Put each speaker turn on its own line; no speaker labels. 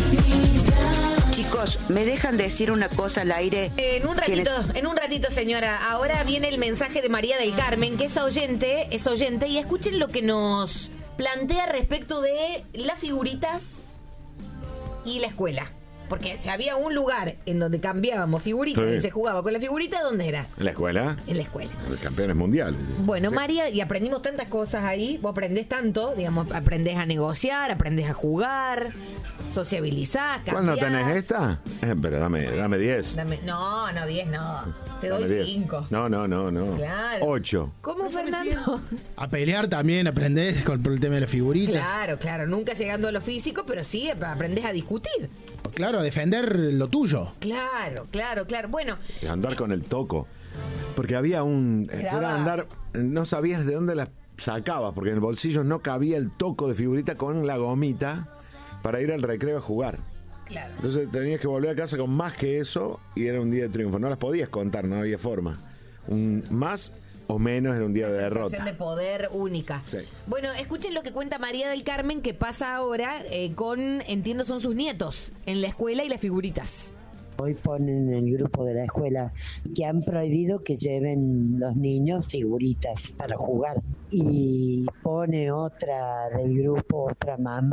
Chicos, ¿me dejan decir una cosa al aire?
En un ratito, señora. Ahora viene el mensaje de María del Carmen, que es oyente, y escuchen lo que nos plantea respecto de las figuritas y la escuela. Porque si había un lugar en donde cambiábamos figuritas y se jugaba con la figurita, ¿dónde era?
¿En la escuela?
En la escuela.
Los campeones mundiales.
Bueno,
Sí.
María, y aprendimos tantas cosas ahí. Vos aprendés tanto, digamos, aprendés a negociar, aprendés a jugar, sociabilizar, cambiar.
¿Cuándo tenés esta? Pero dame 10.
No, 10 no. Te doy 5.
No.
Claro.
8.
¿Cómo, Fernando?
A pelear también aprendés por el tema de la figurita.
Claro. Nunca llegando a lo físico, pero sí aprendés a discutir.
Claro, a defender lo tuyo.
Claro. Bueno.
Andar con el toco. Porque había era andar, no sabías de dónde las sacabas, porque en el bolsillo no cabía el toco de figurita con la gomita para ir al recreo a jugar.
Claro.
Entonces tenías que volver a casa con más que eso y era un día de triunfo. No las podías contar, no había forma. Más o menos era un día de derrota.
Sensación de poder única.
Sí.
Bueno, escuchen lo que cuenta María del Carmen, que pasa ahora entiendo, son sus nietos en la escuela y las figuritas.
Hoy ponen en el grupo de la escuela que han prohibido que lleven los niños figuritas para jugar. Y pone otra del grupo, otra mamá.